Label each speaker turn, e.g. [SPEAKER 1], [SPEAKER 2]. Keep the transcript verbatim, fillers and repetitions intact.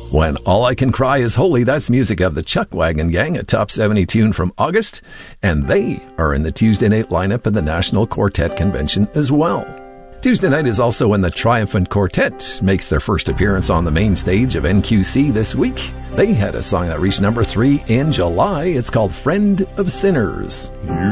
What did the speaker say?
[SPEAKER 1] When All I Can Cry Is Holy, that's music of the Chuck Wagon Gang, a top seventy tune from August, and they are in the Tuesday night lineup at the National Quartet Convention as well. Tuesday night is also when the Triumphant Quartet makes their first appearance on the main stage of N Q C this week. They had a song that reached number three in July. It's called Friend of Sinners.